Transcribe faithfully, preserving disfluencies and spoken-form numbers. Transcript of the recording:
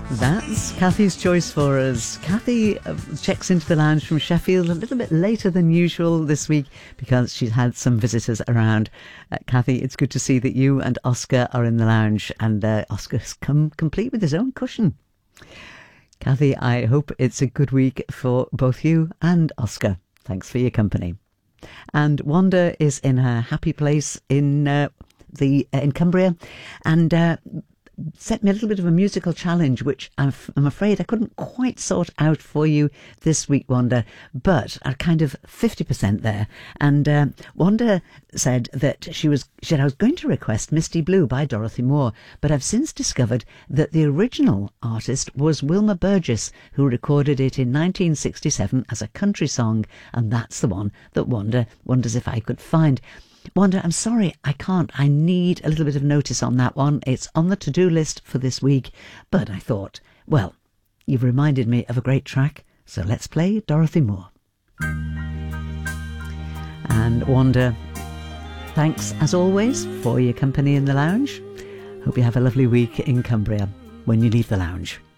That's Kathy's choice for us. Kathy uh, checks into the lounge from Sheffield a little bit later than usual this week because she's had some visitors around. Uh, Kathy, it's good to see that you and Oscar are in the lounge, and uh, Oscar's come complete with his own cushion. Kathy, I hope it's a good week for both you and Oscar. Thanks for your company. And Wanda is in her happy place in uh, the uh, in Cumbria, and uh, set me a little bit of a musical challenge, which I'm, I'm afraid I couldn't quite sort out for you this week, Wanda, but I'm kind of fifty percent there. And uh, Wanda said that she was, she said, I was going to request Misty Blue by Dorothy Moore, but I've since discovered that the original artist was Wilma Burgess, who recorded it in nineteen sixty-seven as a country song, and that's the one that Wanda wonders if I could find. Wanda, I'm sorry, I can't. I need a little bit of notice on that one. It's on the to-do list for this week. But I thought, well, you've reminded me of a great track, so let's play Dorothy Moore. And Wanda, thanks as always for your company in the lounge. Hope you have a lovely week in Cumbria when you leave the lounge.